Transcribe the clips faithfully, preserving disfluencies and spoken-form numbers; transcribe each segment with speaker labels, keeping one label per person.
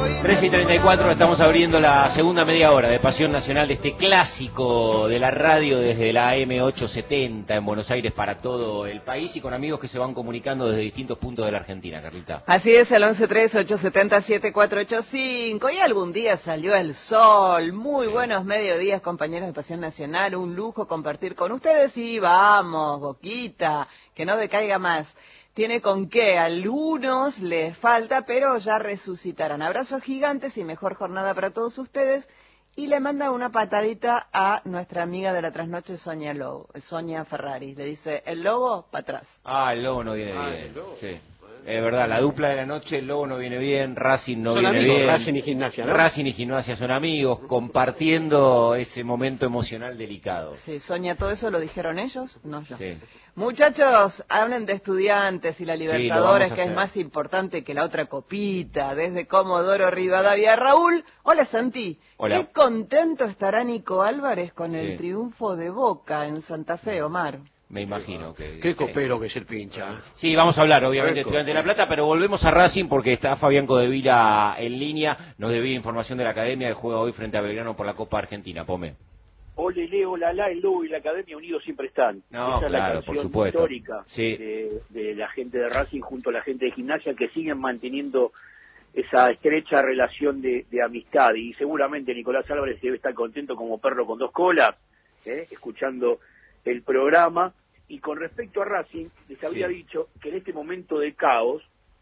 Speaker 1: tres y treinta y cuatro, estamos abriendo la segunda media hora de Pasión Nacional, de este clásico de la radio desde la A M ochocientos setenta en Buenos Aires para todo el país y con amigos que se van comunicando desde distintos puntos de la Argentina, Carlita.
Speaker 2: Así es, el once tres ocho siete cero siete cuatro ocho cinco. Y algún día salió el sol. Muy sí. Buenos mediodías, compañeros de Pasión Nacional. Un lujo compartir con ustedes y vamos, Boquita, que no decaiga más. Tiene con qué, algunos les falta, pero ya resucitarán. Abrazos gigantes y mejor jornada para todos ustedes. Y le manda una patadita a nuestra amiga de la trasnoche, Sonia Lobo, Sonia Ferrari. Le dice, el lobo, para atrás.
Speaker 1: Ah, el lobo no viene ah, bien. Sí. Es verdad, la dupla de la noche, el lobo no viene bien, Racing no
Speaker 3: son
Speaker 1: viene
Speaker 3: amigos,
Speaker 1: bien.
Speaker 3: Racing y Gimnasia, ¿no?
Speaker 1: Racing y Gimnasia son amigos, compartiendo ese momento emocional delicado.
Speaker 2: Sí, Sonia, ¿todo eso lo dijeron ellos? No yo.
Speaker 1: Sí.
Speaker 2: Muchachos, hablen de Estudiantes y la Libertadores,
Speaker 1: sí,
Speaker 2: que es más importante que la otra copita, desde Comodoro Rivadavia. Raúl, hola Santi.
Speaker 1: Hola.
Speaker 2: Qué contento estará Nico Álvarez con
Speaker 1: sí.
Speaker 2: el triunfo de Boca en Santa Fe, Omar.
Speaker 1: Me imagino que...
Speaker 3: Qué
Speaker 1: sí.
Speaker 3: copero que es el pincha.
Speaker 1: Sí, vamos a hablar obviamente de Estudiantes de La Plata, pero volvemos a Racing porque está Fabián Codevila en línea. Nos debía información de la Academia que juega hoy frente a Belgrano por la Copa Argentina. Pome.
Speaker 4: Ole, Leo, la, la, el Lobo y la Academia unidos siempre están.
Speaker 1: No,
Speaker 4: Esa
Speaker 1: claro,
Speaker 4: es la
Speaker 1: por
Speaker 4: canción
Speaker 1: supuesto.
Speaker 4: histórica
Speaker 1: sí.
Speaker 4: de, de la gente de Racing junto a la gente de Gimnasia que siguen manteniendo esa estrecha relación de, de amistad. Y seguramente Nicolás Álvarez debe estar contento como perro con dos colas, ¿eh? escuchando el programa. Y con respecto a Racing, les había sí. dicho que en este momento de caos,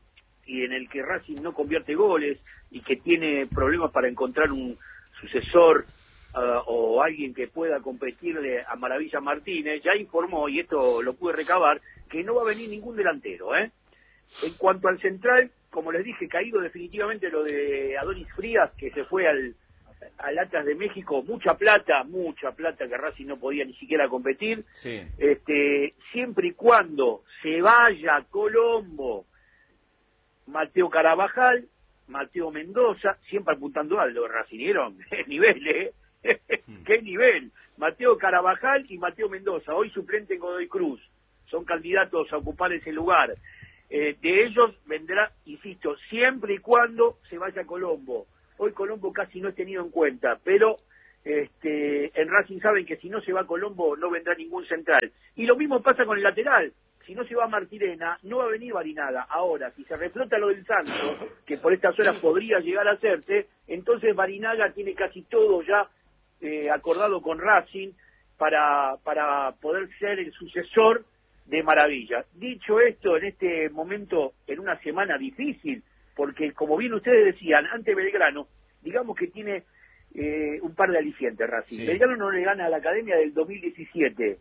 Speaker 4: y en el que Racing no convierte goles, y que tiene problemas para encontrar un sucesor uh, o alguien que pueda competirle a Maravilla Martínez, ya informó, y esto lo pude recabar, que no va a venir ningún delantero. ¿eh? En cuanto al central, como les dije, caído definitivamente lo de Adonis Frías, que se fue al... al Atlas de México, mucha plata, mucha plata que Racing no podía ni siquiera competir,
Speaker 1: sí.
Speaker 4: este, siempre y cuando se vaya Colombo, Mateo Carabajal, Mateo Mendoza, siempre apuntando a Aldo Racing, ¿vieron? ¿Qué nivel, eh? ¿Qué nivel? Mateo Carabajal y Mateo Mendoza, hoy suplente en Godoy Cruz, son candidatos a ocupar ese lugar. Eh, de ellos vendrá, insisto, siempre y cuando se vaya Colombo. Hoy Colombo casi no es tenido en cuenta, pero este, en Racing saben que si no se va Colombo no vendrá ningún central. Y lo mismo pasa con el lateral. Si no se va Martirena, no va a venir Barinaga. Ahora, si se reflota lo del Santos, que por estas horas podría llegar a hacerse, entonces Barinaga tiene casi todo ya eh, acordado con Racing para, para poder ser el sucesor de Maravilla. Dicho esto, en este momento, en una semana difícil, porque como bien ustedes decían, ante Belgrano, digamos que tiene eh, un par de alicientes Racing. Sí. Belgrano no le gana a la Academia del dos mil diecisiete.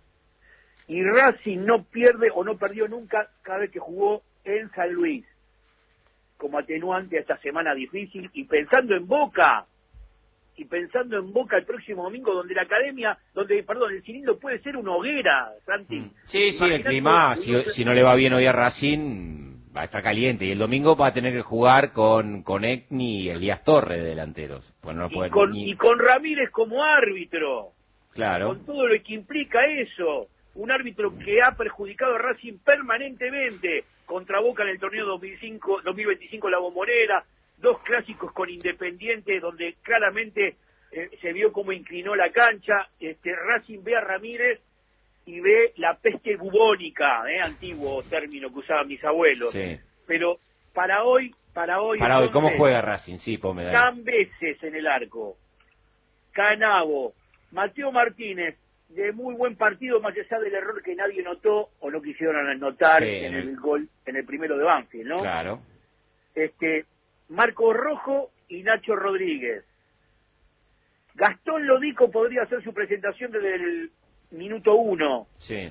Speaker 4: Y Racing no pierde o no perdió nunca cada vez que jugó en San Luis. Como atenuante a esta semana difícil. Y pensando en Boca, y pensando en Boca el próximo domingo, donde la Academia, donde, perdón, el cilindro puede ser una hoguera, Santi.
Speaker 1: Sí, sí, el clima, si, si no le va bien hoy a Racing... va a estar caliente, y el domingo va a tener que jugar con, con Ekni y Elías Torres de delanteros. Pues no
Speaker 4: y, con, ni... y con Ramírez como árbitro.
Speaker 1: Claro.
Speaker 4: Con todo lo que implica eso. Un árbitro que ha perjudicado a Racing permanentemente contra Boca en el torneo dos mil cinco, dos mil veinticinco La Bombonera, dos clásicos con Independiente donde claramente eh, se vio cómo inclinó la cancha. Este Racing ve a Ramírez y ve la peste bubónica, eh, antiguo término que usaban mis abuelos.
Speaker 1: Sí.
Speaker 4: Pero para hoy, para hoy...
Speaker 1: Para
Speaker 4: entonces,
Speaker 1: hoy, ¿cómo juega Racing? Sí, ponme dale.
Speaker 4: Cambeses en el arco, Canavo, Mateo Martínez, de muy buen partido, más allá del error que nadie notó, o no quisieron anotar sí, en el gol, en el primero de Banfield, ¿no?
Speaker 1: Claro.
Speaker 4: Este, Marco Rojo y Nacho Rodríguez. Gastón Lodico podría hacer su presentación desde el minuto uno.
Speaker 1: Sí.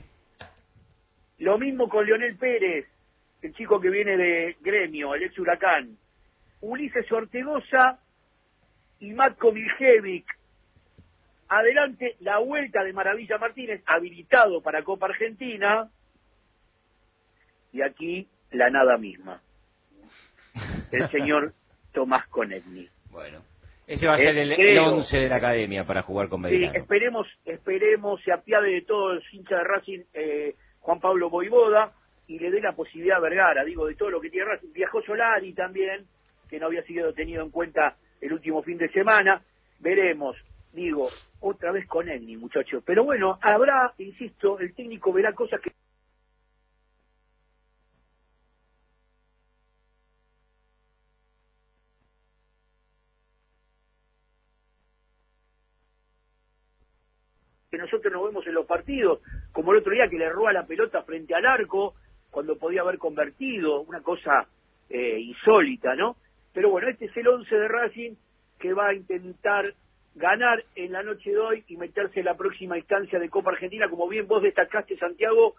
Speaker 4: Lo mismo con Leonel Pérez, el chico que viene de Gremio, el ex Huracán. Ulises Ortegoza y Matko Miljevic. Adelante la vuelta de Maravilla Martínez, habilitado para Copa Argentina. Y aquí la nada misma. El señor Tomás Konechny.
Speaker 1: Bueno. Ese va a ser el, el once de la Academia para jugar con Belgrano.
Speaker 4: Sí, esperemos, esperemos, se apiade de todos los hinchas de Racing, eh, Juan Pablo Voivoda, y le dé la posibilidad a Vergara, digo, de todo lo que tiene Racing. Viajó Solari también, que no había sido tenido en cuenta el último fin de semana. Veremos, digo, otra vez con Egni, muchachos. Pero bueno, habrá, insisto, el técnico verá cosas que... que nosotros nos vemos en los partidos, como el otro día que le roba la pelota frente al arco, cuando podía haber convertido, una cosa eh, insólita, ¿no? Pero bueno, este es el once de Racing, que va a intentar ganar en la noche de hoy y meterse en la próxima instancia de Copa Argentina, como bien vos destacaste, Santiago,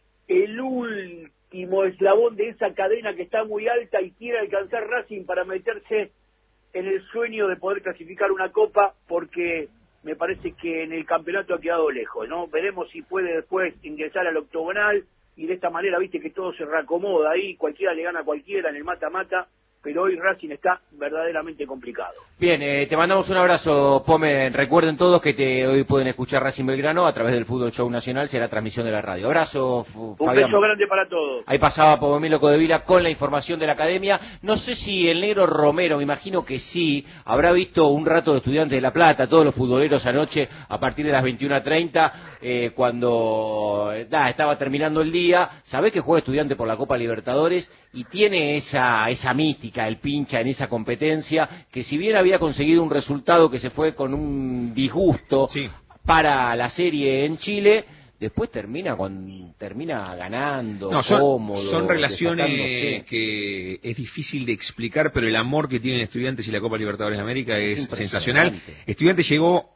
Speaker 4: el último eslabón de esa cadena que está muy alta y quiere alcanzar Racing para meterse en el sueño de poder clasificar una Copa, porque me parece que en el campeonato ha quedado lejos, ¿no? Veremos si puede después ingresar al octogonal y de esta manera, viste que todo se reacomoda ahí, cualquiera le gana a cualquiera en el mata-mata, pero hoy Racing está verdaderamente complicado.
Speaker 1: Bien, eh, te mandamos un abrazo, Pome. Recuerden todos que te, hoy pueden escuchar Racing Belgrano a través del Fútbol Show Nacional, será transmisión de la radio. Abrazo,
Speaker 4: Un
Speaker 1: Fabián.
Speaker 4: beso grande para todos.
Speaker 1: Ahí pasaba Pomomilo Codevila con la información de la academia. No sé si el negro Romero, me imagino que sí, habrá visto un rato de Estudiantes de La Plata, todos los futboleros anoche a partir de las veintiuna treinta, eh, cuando eh, da, estaba terminando el día. Sabés que juega Estudiante por la Copa Libertadores y tiene esa, esa mística, el pincha en esa competencia, que si bien había conseguido un resultado que se fue con un disgusto
Speaker 5: sí.
Speaker 1: para la serie en Chile, después termina con, termina ganando,
Speaker 5: no, son,
Speaker 1: cómodo.
Speaker 5: Son relaciones
Speaker 1: destacándose.
Speaker 5: que es difícil de explicar, pero el amor que tienen Estudiantes y la Copa Libertadores de América es,
Speaker 1: es
Speaker 5: sensacional. Estudiantes llegó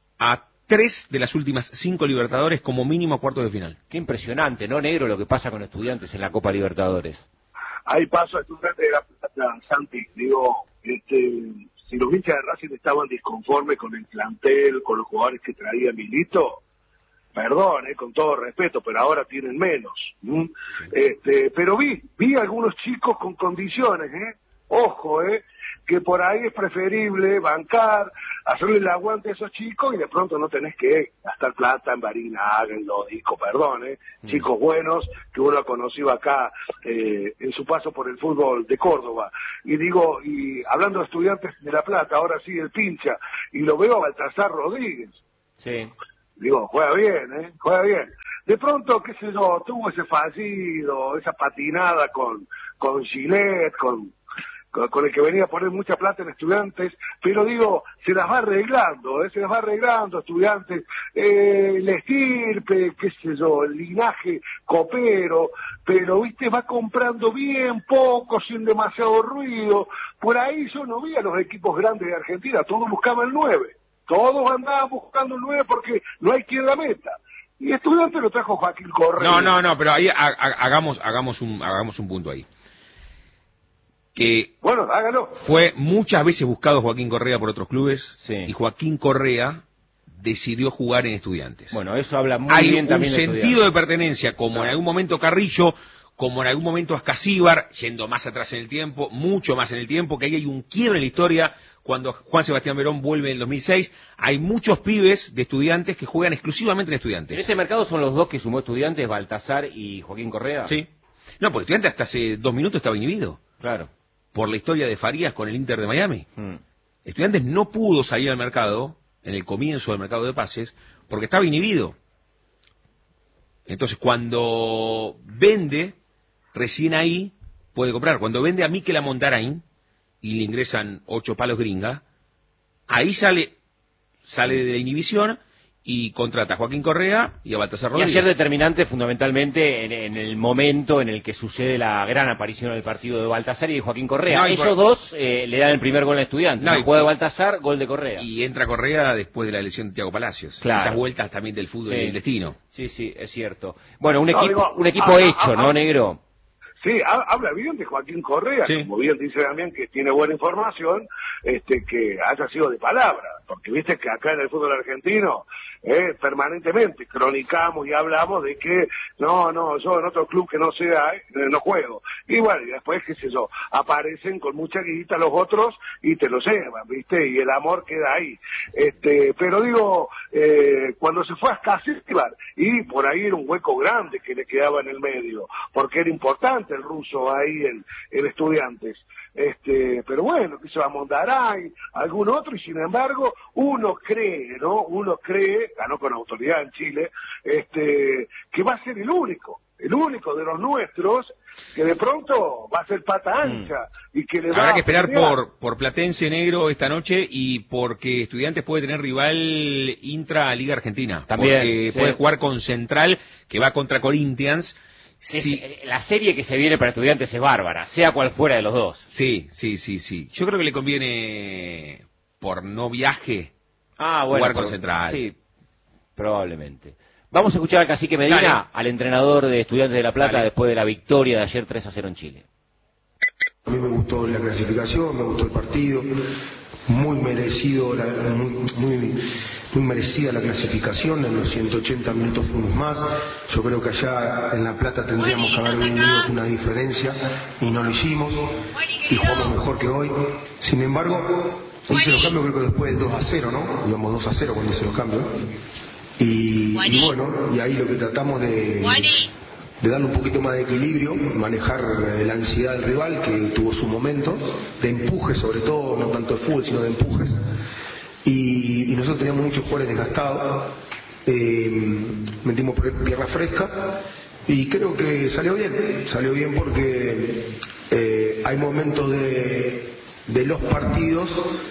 Speaker 5: a tres de las últimas cinco Libertadores como mínimo a cuartos de final.
Speaker 1: Qué impresionante, ¿no, negro, lo que pasa con Estudiantes en la Copa Libertadores?
Speaker 6: Ahí paso a Estudiantes de La Plata, Santi, digo, este, si los hinchas de Racing estaban disconformes con el plantel, con los jugadores que traía Milito, perdón, eh, con todo respeto, pero ahora tienen menos. ¿Mm? Sí. Este, pero vi, vi algunos chicos con condiciones, ¿eh? Ojo, ¿eh? Que por ahí es preferible bancar, hacerle el aguante a esos chicos y de pronto no tenés que gastar plata en Barinaga, en Lodico, perdón, ¿eh? Mm. Chicos buenos que uno ha conocido acá eh, en su paso por el fútbol de Córdoba. Y digo, y hablando de Estudiantes de La Plata, ahora sí el pincha, y lo veo a Baltasar Rodríguez.
Speaker 1: Sí.
Speaker 6: Digo, juega bien, ¿eh? Juega bien. De pronto, qué sé yo, tuvo ese fallido, esa patinada con, con Gillette, con... con el que venía a poner mucha plata en Estudiantes, pero digo, se las va arreglando, ¿eh? se las va arreglando Estudiantes, eh, el estirpe, qué sé yo, el linaje copero, pero viste, va comprando bien, poco, sin demasiado ruido. Por ahí yo no vi a los equipos grandes de Argentina, todos buscaban el nueve, todos andaban buscando el nueve porque no hay quien la meta. Y Estudiantes lo trajo Joaquín Correa.
Speaker 5: No, no, no, pero ahí ha, ha, hagamos, hagamos un, hagamos un punto ahí. Que
Speaker 6: bueno, hágalo.
Speaker 5: Fue muchas veces buscado Joaquín Correa por otros clubes,
Speaker 1: sí.
Speaker 5: Y Joaquín Correa decidió jugar en Estudiantes.
Speaker 1: Bueno, eso habla muy
Speaker 5: Hay
Speaker 1: bien también
Speaker 5: de
Speaker 1: de
Speaker 5: sentido de pertenencia, como claro. En algún momento Carrillo, como en algún momento Ascasíbar, yendo más atrás en el tiempo, mucho más en el tiempo, que ahí hay un quiebre en la historia. Cuando Juan Sebastián Verón vuelve en el dos mil seis, hay muchos pibes de Estudiantes que juegan exclusivamente en Estudiantes.
Speaker 1: ¿En este mercado son los dos que sumó Estudiantes, Baltasar y Joaquín Correa?
Speaker 5: Sí. No, porque Estudiantes hasta hace dos minutos estaba inhibido.
Speaker 1: Claro.
Speaker 5: Por la historia de Farías con el Inter de Miami.
Speaker 1: Hmm.
Speaker 5: Estudiantes no pudo salir al mercado, en el comienzo del mercado de pases, porque estaba inhibido. Entonces, cuando vende, recién ahí puede comprar. Cuando vende a Mikel Montarain, y le ingresan ocho palos gringa, ahí sale, sale de la inhibición, y contrata a Joaquín Correa y a Baltasar Rodríguez.
Speaker 1: Y ayer determinante fundamentalmente en, en el momento en el que sucede la gran aparición en el partido de Baltasar y de Joaquín Correa. No, Esos por... dos eh, le dan el primer gol a Estudiantes. No, juega de Baltasar, gol de Correa.
Speaker 5: Y entra Correa después de la lesión de Thiago Palacios.
Speaker 1: Claro.
Speaker 5: Esas vueltas también del fútbol sí. Y el destino.
Speaker 1: Sí, sí, es cierto. Bueno, un
Speaker 6: no,
Speaker 1: equipo,
Speaker 6: digo,
Speaker 1: un equipo
Speaker 6: ah,
Speaker 1: hecho,
Speaker 6: ah,
Speaker 1: ¿no,
Speaker 6: ah,
Speaker 1: negro?
Speaker 6: Sí, habla bien de Joaquín Correa, sí. Como bien dice también que tiene buena información, este que haya sido de palabra, porque viste que acá en el fútbol argentino eh, permanentemente cronicamos y hablamos de que no, no, yo en otro club que no sea, eh, no juego. Y bueno, y después, qué sé yo, aparecen con mucha guita los otros y te lo llevan, viste, y el amor queda ahí. Este, pero digo, eh, cuando se fue a Ascasíbar, y por ahí era un hueco grande que le quedaba en el medio, porque era importante el ruso ahí en, en Estudiantes. este, pero bueno, que se va a Mondaray, algún otro, y sin embargo, uno cree, ¿no? Uno cree, ganó con autoridad en Chile, este, que va a ser el único, el único de los nuestros, que de pronto va a ser pata ancha, mm. y que le va
Speaker 5: Habrá que
Speaker 6: a
Speaker 5: esperar
Speaker 6: pelear.
Speaker 5: por, por Platense Negro esta noche, y porque Estudiantes puede tener rival intra Liga Argentina.
Speaker 1: También.
Speaker 5: Porque
Speaker 1: Sí.
Speaker 5: puede jugar con Central, que va contra Corinthians.
Speaker 1: Es,
Speaker 5: Sí.
Speaker 1: La serie que se viene para Estudiantes es bárbara, sea cual fuera de los dos.
Speaker 5: Sí, sí, sí, sí. Yo creo que le conviene, por no viaje,
Speaker 1: ah, bueno,
Speaker 5: jugar
Speaker 1: por,
Speaker 5: con Central.
Speaker 1: Sí, probablemente. Vamos a escuchar al Cacique Medina,
Speaker 5: Dale.
Speaker 1: al entrenador de Estudiantes de La Plata,
Speaker 5: Dale.
Speaker 1: después de la victoria de ayer tres a cero en Chile.
Speaker 7: A mí me gustó la clasificación, me gustó el partido, muy merecido, la, muy, muy, muy merecida la clasificación, en los ciento ochenta minutos fuimos más. Yo creo que allá en La Plata tendríamos que haber venido una diferencia y no lo hicimos, y jugamos mejor que hoy. Sin embargo, hice los cambios creo que después del dos a cero, ¿no? Íbamos dos a cero cuando hice los cambios. Y, y bueno, y ahí lo que tratamos de... de darle un poquito más de equilibrio, manejar la ansiedad del rival, que tuvo su momento, de empuje sobre todo, no tanto de fútbol, sino de empujes, y, y nosotros teníamos muchos jugadores desgastados, eh, metimos pierna fresca, y creo que salió bien, salió bien porque eh, hay momentos de, de los partidos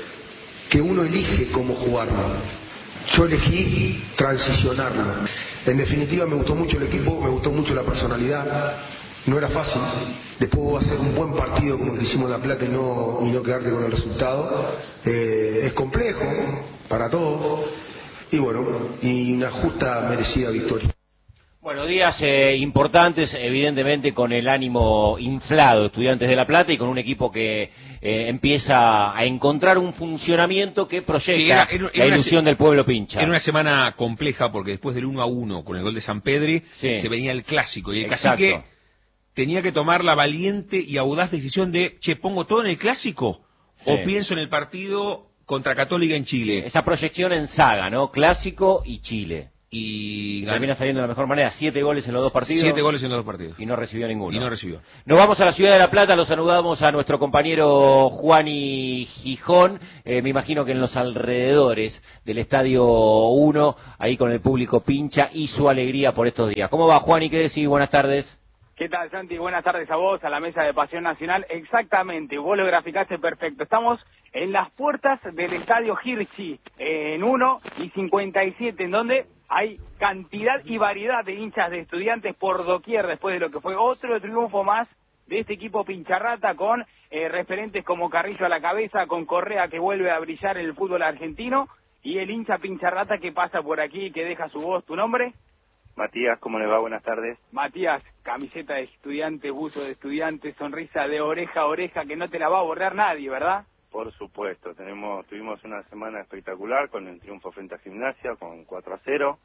Speaker 7: que uno elige cómo jugarlo. Yo elegí transicionarlo. En definitiva me gustó mucho el equipo, me gustó mucho la personalidad. No era fácil. Después vos hacer un buen partido como el que hicimos en La Plata y no, y no quedarte con el resultado. Eh, es complejo para todos. Y bueno, y una justa, merecida victoria.
Speaker 1: Bueno, días eh, importantes, evidentemente con el ánimo inflado, Estudiantes de La Plata, y con un equipo que eh, empieza a encontrar un funcionamiento que proyecta sí, era, era, era la ilusión se... del pueblo pincha.
Speaker 5: Era una semana compleja porque después del uno a uno con el gol de San Pedri sí. se venía el clásico, y el
Speaker 1: Exacto.
Speaker 5: Cacique tenía que tomar la valiente y audaz decisión de, che, ¿pongo todo en el clásico sí. o pienso en el partido contra Católica en Chile?
Speaker 1: Esa proyección en saga, ¿no? Clásico y Chile.
Speaker 5: Y,
Speaker 1: y termina saliendo de la mejor manera, siete goles en los dos partidos.
Speaker 5: Siete goles en los dos partidos.
Speaker 1: Y no recibió ninguno.
Speaker 5: Y no recibió.
Speaker 1: Nos vamos a la ciudad de La Plata, los saludamos a nuestro compañero Juani Gijón, eh, me imagino que en los alrededores del Estadio uno, ahí con el público pincha y su alegría por estos días. ¿Cómo va, Juani? ¿Qué decís? Buenas tardes.
Speaker 8: ¿Qué tal, Santi? Buenas tardes a vos, a la mesa de Pasión Nacional. Exactamente, vos lo graficaste perfecto. Estamos en las puertas del Estadio Hirschi, eh, en uno y cincuenta y siete, en donde hay cantidad y variedad de hinchas de Estudiantes por doquier, después de lo que fue otro triunfo más de este equipo pincharrata, con eh, referentes como Carrillo a la cabeza, con Correa que vuelve a brillar en el fútbol argentino, y el hincha pincharrata que pasa por aquí y que deja su voz. ¿Tu nombre?
Speaker 9: Matías, ¿cómo le va? Buenas tardes.
Speaker 8: Matías, camiseta de estudiante, buzo de estudiante, sonrisa de oreja a oreja que no te la va a borrar nadie, ¿verdad?
Speaker 9: Por supuesto, tenemos tuvimos una semana espectacular con el triunfo frente a Gimnasia con cuatro a cero,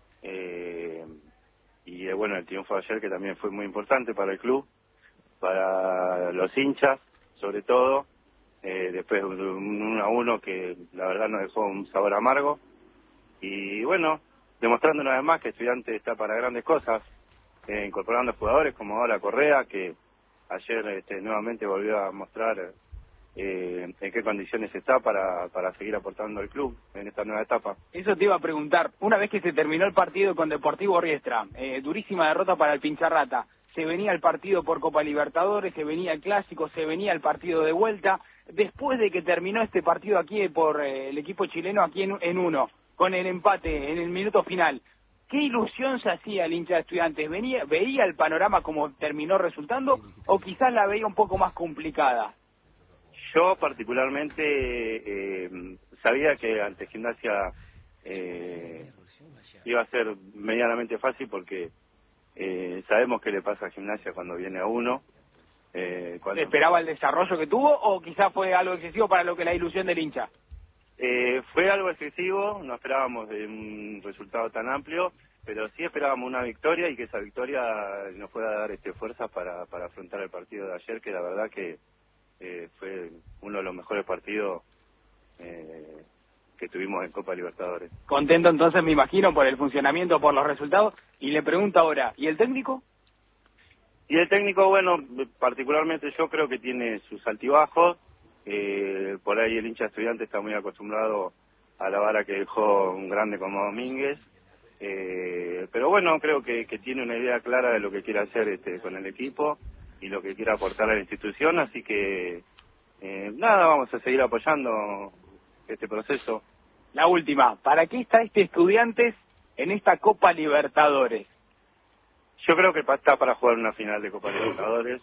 Speaker 9: eh, y eh, bueno, el triunfo de ayer que también fue muy importante para el club, para los hinchas sobre todo, eh, después un uno a uno que la verdad nos dejó un sabor amargo, y bueno, demostrando una vez más que Estudiantes está para grandes cosas, eh, incorporando jugadores como ahora Correa, que ayer este, nuevamente volvió a mostrar eh, en qué condiciones está para, para seguir aportando al club en esta nueva etapa.
Speaker 8: Eso te iba a preguntar, una vez que se terminó el partido con Deportivo Riestra, eh, durísima derrota para el Pincharrata, se venía el partido por Copa Libertadores, se venía el Clásico, se venía el partido de vuelta, después de que terminó este partido aquí por eh, el equipo chileno aquí en, en uno, con el empate en el minuto final, ¿qué ilusión se hacía el hincha de Estudiantes? ¿Venía, ¿Veía el panorama como terminó resultando o quizás la veía un poco más complicada?
Speaker 9: Yo particularmente eh, sabía que ante Gimnasia eh, iba a ser medianamente fácil porque eh, sabemos qué le pasa a Gimnasia cuando viene a uno. Eh, cuando...
Speaker 8: ¿Esperaba el desarrollo que tuvo o quizás fue algo excesivo para lo que la ilusión del hincha?
Speaker 9: Eh, fue algo excesivo, no esperábamos de un resultado tan amplio, pero sí esperábamos una victoria y que esa victoria nos pueda dar este fuerzas para, para afrontar el partido de ayer, que la verdad que eh, fue uno de los mejores partidos eh, que tuvimos en Copa Libertadores.
Speaker 8: Contento entonces, me imagino, por el funcionamiento, por los resultados, y le pregunto ahora, ¿y el técnico?
Speaker 9: Y el técnico, bueno, particularmente yo creo que tiene sus altibajos. Eh, por ahí el hincha estudiante está muy acostumbrado a la vara que dejó un grande como Domínguez. Eh, pero bueno, creo que, que tiene una idea clara de lo que quiere hacer este, con el equipo y lo que quiere aportar a la institución. Así que, eh, nada, vamos a seguir apoyando este proceso.
Speaker 8: La última, ¿para qué está este Estudiantes en esta Copa Libertadores?
Speaker 9: Yo creo que está para jugar una final de Copa Libertadores.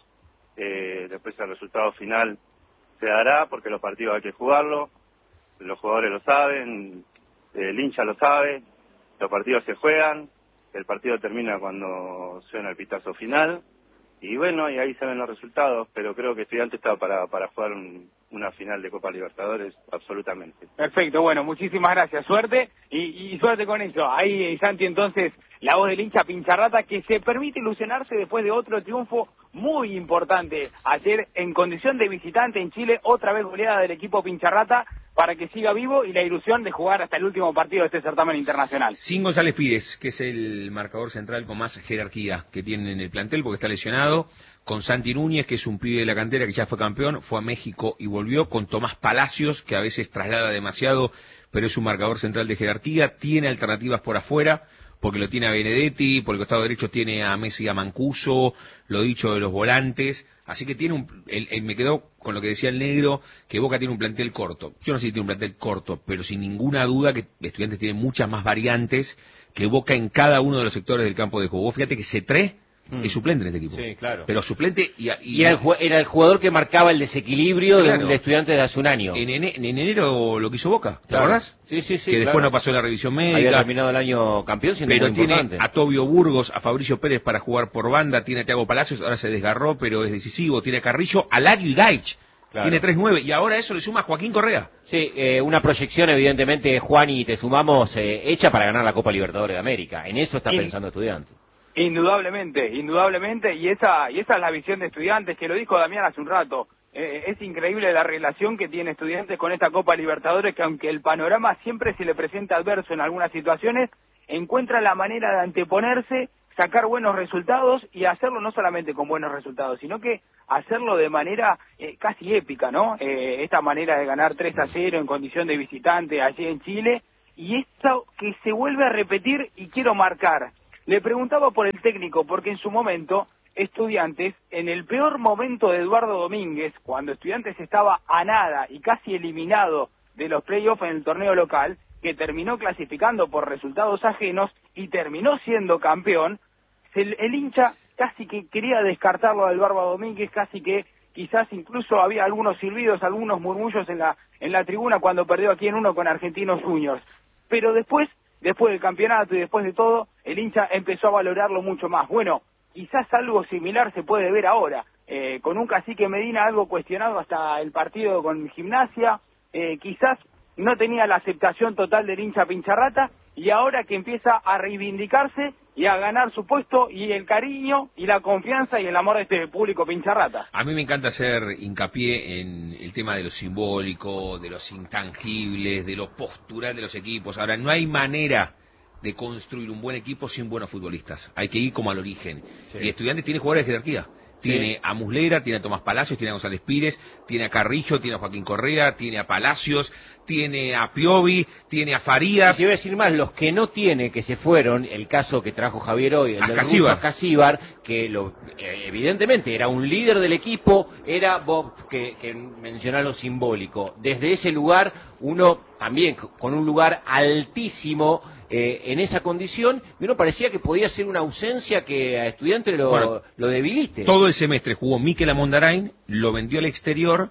Speaker 9: Eh, después el resultado final se dará porque los partidos hay que jugarlo. Los jugadores lo saben, el hincha lo sabe. Los partidos se juegan. El partido termina cuando suena el pitazo final. Y bueno, y ahí se ven los resultados. Pero creo que Estudiantes está para, para jugar un, una final de Copa Libertadores, absolutamente.
Speaker 8: Perfecto, bueno, muchísimas gracias. Suerte y, y suerte con eso. Ahí, Santi, entonces, la voz del hincha Pincharrata, que se permite ilusionarse después de otro triunfo muy importante. Ayer, en condición de visitante en Chile, otra vez goleada del equipo Pincharrata para que siga vivo y la ilusión de jugar hasta el último partido de este certamen internacional.
Speaker 5: Sin González Pires, que es el marcador central con más jerarquía que tiene en el plantel porque está lesionado, con Santi Núñez, que es un pibe de la cantera que ya fue campeón, fue a México y volvió, con Tomás Palacios, que a veces traslada demasiado, pero es un marcador central de jerarquía, tiene alternativas por afuera, porque lo tiene a Benedetti, por el costado derecho tiene a Messi y a Mancuso, lo dicho de los volantes, así que tiene un, el, el, me quedó con lo que decía el negro, que Boca tiene un plantel corto. Yo no sé si tiene un plantel corto, pero sin ninguna duda que Estudiantes tiene muchas más variantes que Boca en cada uno de los sectores del campo de juego. Vos fíjate que Cetré mm. es suplente en este equipo.
Speaker 1: Sí, claro.
Speaker 5: Pero suplente y... y,
Speaker 1: y era, el, era el jugador que marcaba el desequilibrio claro. de, de Estudiantes de hace un año.
Speaker 5: En, en, en enero lo quiso Boca, ¿te
Speaker 1: claro.
Speaker 5: acordás?
Speaker 1: Sí, sí, sí.
Speaker 5: Que
Speaker 1: claro.
Speaker 5: después no pasó la revisión médica.
Speaker 1: Había terminado el año campeón, siendo
Speaker 5: pero
Speaker 1: muy
Speaker 5: tiene
Speaker 1: importante.
Speaker 5: a Tobio Burgos, a Fabricio Pérez para jugar por banda, tiene a Thiago Palacios, ahora se desgarró, pero es decisivo, tiene a Carrillo, a Lario y Gaich. Claro. Tiene tres nueve y ahora eso le suma a Joaquín Correa.
Speaker 1: Sí, eh, una proyección evidentemente, Juan, y te sumamos, eh, hecha para ganar la Copa Libertadores de América. En eso está sí. pensando Estudiantes.
Speaker 8: Indudablemente, indudablemente, y esa y esa es la visión de Estudiantes, que lo dijo Damián hace un rato. Eh, es increíble la relación que tiene Estudiantes con esta Copa Libertadores, que aunque el panorama siempre se le presenta adverso en algunas situaciones, encuentra la manera de anteponerse, sacar buenos resultados y hacerlo no solamente con buenos resultados, sino que hacerlo de manera eh, casi épica, ¿no? Eh, esta manera de ganar tres a cero en condición de visitante allí en Chile, y esto que se vuelve a repetir, y quiero marcar. Le preguntaba por el técnico, porque en su momento, Estudiantes, en el peor momento de Eduardo Domínguez, cuando Estudiantes estaba a nada y casi eliminado de los playoffs en el torneo local, que terminó clasificando por resultados ajenos y terminó siendo campeón, el, el hincha casi que quería descartarlo a Eduardo Domínguez, casi que quizás incluso había algunos silbidos, algunos murmullos en la en la tribuna cuando perdió aquí en uno con Argentinos Juniors. Pero después, después del campeonato y después de todo, el hincha empezó a valorarlo mucho más. Bueno, quizás algo similar se puede ver ahora, eh, con un Cacique Medina algo cuestionado hasta el partido con Gimnasia, eh, quizás no tenía la aceptación total del hincha Pincharrata, y ahora que empieza a reivindicarse y a ganar su puesto y el cariño y la confianza y el amor de este público Pincharrata.
Speaker 5: A mí me encanta hacer hincapié en el tema de lo simbólico, de los intangibles, de lo postural de los equipos. Ahora, no hay manera de construir un buen equipo sin buenos futbolistas. Hay que ir como al origen. Sí. Y Estudiantes tiene jugadores de jerarquía. Tiene sí. a Muslera, tiene a Tomás Palacios, tiene a González Pires, tiene a Carrillo, tiene a Joaquín Correa, tiene a Palacios, tiene a Piovi, tiene a Farías.
Speaker 1: Y te voy a decir más, los que no tiene, que se fueron, el caso que trajo Javier hoy, el
Speaker 5: a
Speaker 1: del
Speaker 5: Casíbar.
Speaker 1: ruso Casíbar, que lo, eh, evidentemente era un líder del equipo, era vos que, que mencionás lo simbólico. Desde ese lugar, uno también con un lugar altísimo, Eh, en esa condición, y uno parecía que podía ser una ausencia que a Estudiantes lo, bueno, lo debilite.
Speaker 5: Todo el semestre jugó Mikel Amondarain, lo vendió al exterior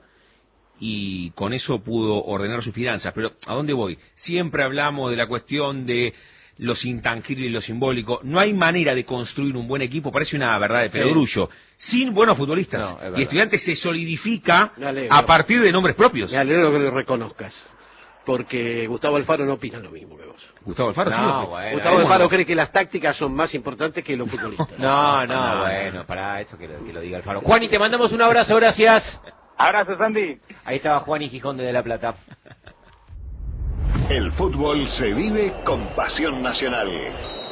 Speaker 5: y con eso pudo ordenar sus finanzas. Pero ¿a dónde voy? Siempre hablamos de la cuestión de los intangibles y lo simbólico. No hay manera de construir un buen equipo, parece una verdad de perogrullo, sí. sin buenos futbolistas. No, y Estudiantes se solidifica a partir de nombres propios.
Speaker 3: Me alegro que lo reconozcas. Porque Gustavo Alfaro no opina lo mismo que vos.
Speaker 5: Gustavo Alfaro
Speaker 3: no,
Speaker 5: sí.
Speaker 3: Bueno, Gustavo Alfaro no. cree que las tácticas son más importantes que los futbolistas.
Speaker 1: No, no, no bueno, para eso que lo, que lo diga Alfaro. Juan, y te mandamos un abrazo, gracias.
Speaker 8: Abrazo, Sandy.
Speaker 1: Ahí estaba Juan y Gijón de La Plata.
Speaker 10: El fútbol se vive con pasión nacional.